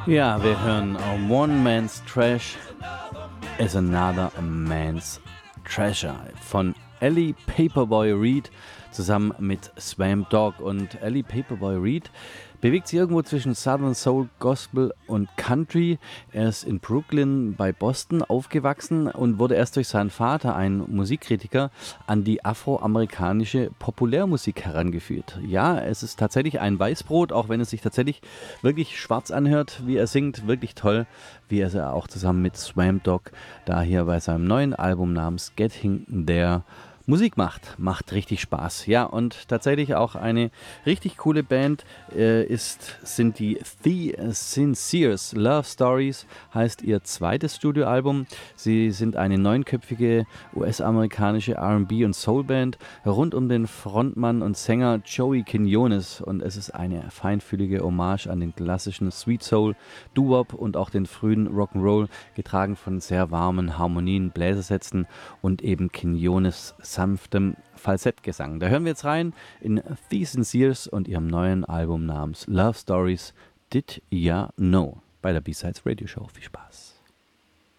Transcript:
Ja, wir hören One Man's Trash is Another Man's Treasure von Ellie Paperboy Reed zusammen mit Swamp Dogg. Und Ellie Paperboy Reed bewegt sich irgendwo zwischen Southern Soul, Gospel und Country. Er ist in Brooklyn bei Boston aufgewachsen und wurde erst durch seinen Vater, ein Musikkritiker, an die afroamerikanische Populärmusik herangeführt. Ja, es ist tatsächlich ein Weißbrot, auch wenn es sich tatsächlich wirklich schwarz anhört, wie er singt. Wirklich toll, wie er es auch zusammen mit Swamp Dogg da hier bei seinem neuen Album namens Getting There Musik macht. Macht richtig Spaß. Ja, und tatsächlich auch eine richtig coole Band sind die The Sinceres. Love Stories heißt ihr zweites Studioalbum. Sie sind eine neunköpfige US-amerikanische R&B- und Soulband rund um den Frontmann und Sänger Joey Quinones. Und es ist eine feinfühlige Hommage an den klassischen Sweet Soul, Doo-Wop und auch den frühen Rock'n'Roll, getragen von sehr warmen Harmonien, Bläsersätzen und eben Quinones sanftem Falsettgesang. Da hören wir jetzt rein in The Sinceres und ihrem neuen Album namens Love Stories Did Ya Know bei der B-Sides Radio Show. Viel Spaß.